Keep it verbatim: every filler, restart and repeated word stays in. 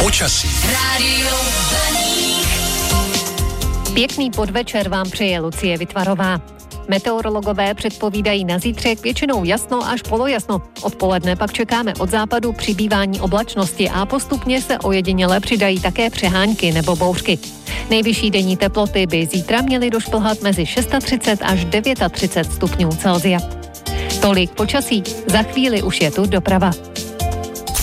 Počasí. Rádio Baník. Pěkný podvečer vám přeje Lucie Vytvarová. Meteorologové předpovídají na zítřek většinou jasno až polojasno. Odpoledne pak čekáme od západu přibývání oblačnosti a postupně se ojediněle přidají také přehánky nebo bouřky. Nejvyšší denní teploty by zítra měly došplhat mezi třicet šest až třicet devět stupňů Celsia. Tolik počasí, za chvíli už je tu doprava.